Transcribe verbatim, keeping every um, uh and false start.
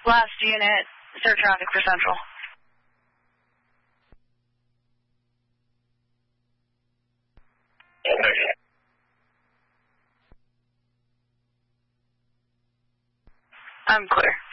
Last unit, sir traffic for Central. I'm clear.